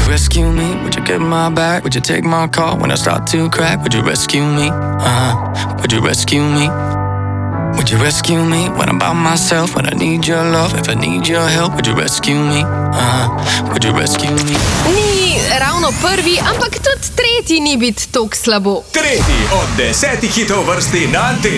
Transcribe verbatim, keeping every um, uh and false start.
rescue me? Would you get my back? Would you take my call when I start to crack? Would you rescue me? Uh-huh. Would you rescue me? Would you rescue me when I'm by myself? When I need your love, if I need your help? Would you rescue me? Uh-huh. Would you rescue me? Ni ravno prvi, ampak tudi tretji ni biti tako slabo. Tretji od desetih hitov vrsti na Anteni.